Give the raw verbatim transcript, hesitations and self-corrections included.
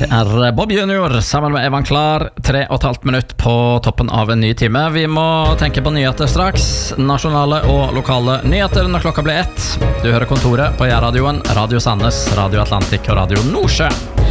Det er Bob Junior sammen med Evan Klar. Tre og et halvt minutt på toppen av en ny time. Vi må tenke på nyheter straks. Nasjonale og lokale nyheter når klokka blir ett. Du hører Kontoret på Jærradioen, Radio Sandnes, Radio Atlantik og Radio Nordsjø.